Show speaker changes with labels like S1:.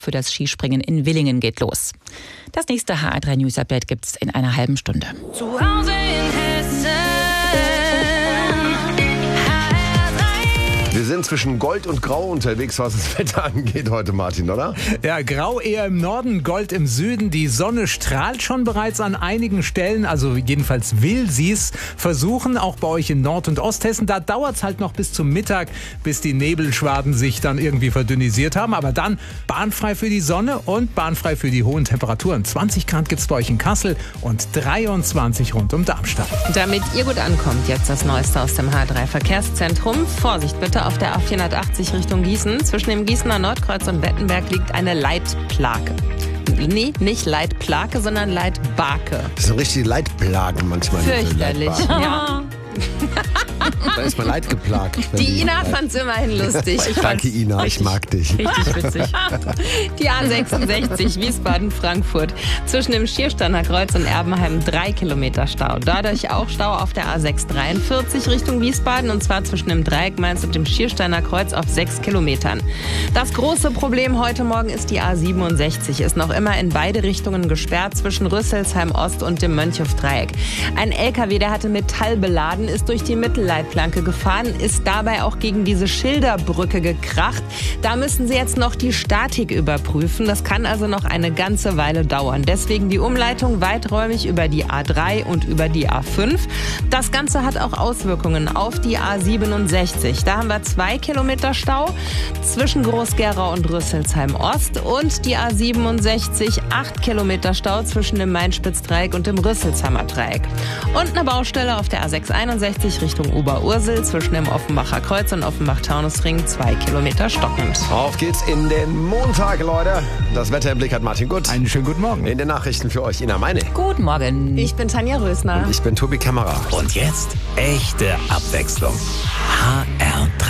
S1: für das Skispringen in Willingen geht los. Das nächste HR3 News Update gibt's in einer halben Stunde.
S2: Zu Hause in Hessen.
S3: Wir sind zwischen Gold und Grau unterwegs, was das Wetter angeht heute, Martin, oder?
S4: Ja, Grau eher im Norden, Gold im Süden. Die Sonne strahlt schon bereits an einigen Stellen, also jedenfalls will sie es versuchen, auch bei euch in Nord- und Osthessen. Da dauert es halt noch bis zum Mittag, bis die Nebelschwaden sich dann irgendwie verdünnisiert haben. Aber dann bahnfrei für die Sonne und bahnfrei für die hohen Temperaturen. 20 Grad gibt es bei euch in Kassel und 23 rund um Darmstadt.
S5: Damit ihr gut ankommt, jetzt das Neueste aus dem H3 Verkehrszentrum. Vorsicht bitte auf der A480 Richtung Gießen. Zwischen dem Gießener Nordkreuz und Wettenberg liegt eine Leitplake. Nee, nicht Leitplake, sondern Leitbake.
S3: Das sind richtige Leitplagen manchmal.
S5: Fürchterlich. Ja.
S3: Da ist man leidgeplagt.
S5: Die Ina fand's immerhin lustig.
S3: Danke, Ina, ich mag dich.
S1: Richtig witzig.
S5: Die A66 Wiesbaden-Frankfurt. Zwischen dem Schiersteiner Kreuz und Erbenheim 3 Kilometer Stau. Dadurch auch Stau auf der A643 Richtung Wiesbaden, und zwar zwischen dem Dreieck Mainz und dem Schiersteiner Kreuz auf 6 Kilometern. Das große Problem heute Morgen ist die A67. Ist noch immer in beide Richtungen gesperrt zwischen Rüsselsheim Ost und dem Mönchhof-Dreieck. Ein LKW, der hatte Metall beladen, ist durch die Mittelleitplanke gefahren, ist dabei auch gegen diese Schilderbrücke gekracht. Da müssen sie jetzt noch die Statik überprüfen. Das kann also noch eine ganze Weile dauern. Deswegen die Umleitung weiträumig über die A3 und über die A5. Das Ganze hat auch Auswirkungen auf die A67. Da haben wir 2 Kilometer Stau zwischen Groß-Gerau und Rüsselsheim Ost, und die A67 8 Kilometer Stau zwischen dem Main-Spitz-Dreieck und dem Rüsselsheimer Dreieck. Und eine Baustelle auf der A661 Richtung Oberursel zwischen dem Offenbacher Kreuz und Offenbach-Taunusring 2 Kilometer stockend.
S3: Auf geht's in den Montag, Leute. Das Wetter im Blick hat Martin Gut.
S4: Einen schönen guten Morgen.
S3: In den Nachrichten für euch Ina Meine.
S1: Guten Morgen.
S5: Ich bin Tanja Rösner.
S3: Ich bin Tobi Kammerer.
S6: Und jetzt echte Abwechslung. HR3.